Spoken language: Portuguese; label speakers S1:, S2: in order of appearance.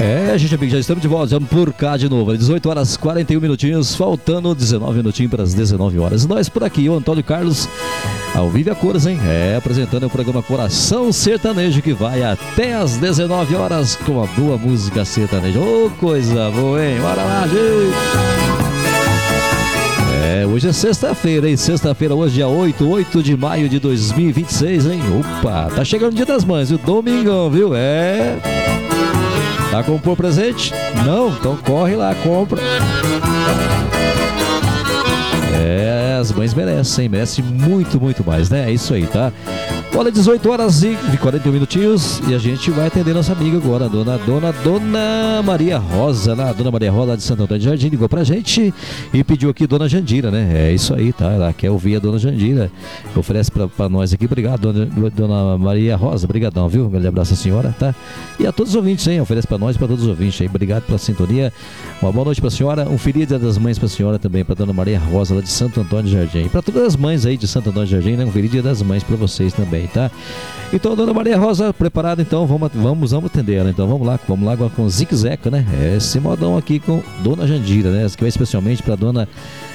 S1: É, gente amigo, já estamos de volta, já por cá de novo. 18 horas 41 minutinhos, faltando 19 minutinhos para as 19 horas. Nós por aqui, o Antônio Carlos, ao vivo a cores, hein? É, apresentando o programa Coração Sertanejo, que vai até as 19 horas com a boa música sertaneja. Ô, coisa boa, hein? Bora lá, gente! É, hoje é sexta-feira, hein? Sexta-feira, hoje dia 8 de maio de 2026, hein? Opa, tá chegando o Dia das Mães, o domingão, viu? É... Tá comprou presente? Não? Então corre lá, compra. É, as mães merecem muito, muito mais, né? É isso aí, tá? Olha, 18 horas e 41 minutinhos e a gente vai atender nossa amiga agora, Dona Maria Rosa, né? Dona Maria Rosa lá de Santo Antônio de Jardim, ligou pra gente e pediu aqui Dona Jandira, né? É isso aí, tá? Ela quer ouvir a Dona Jandira. Oferece pra nós aqui, obrigado, Dona Maria Rosa, brigadão, viu? Um grande abraço à senhora, tá? E a todos os ouvintes, hein? Oferece pra nós e pra todos os ouvintes aí, obrigado pela sintonia. Uma boa noite pra senhora, um feliz Dia das Mães pra senhora também, pra Dona Maria Rosa lá de Santo Antônio de Jardim. E pra todas as mães aí de Santo Antônio de Jardim, né? Um feliz Dia das Mães pra vocês também, tá? Então, Dona Maria Rosa, preparada, então, vamos atender ela. Então, vamos lá agora com Zique Zeca, né? Esse modão aqui com Dona Jandira, né? Que vai especialmente para Dona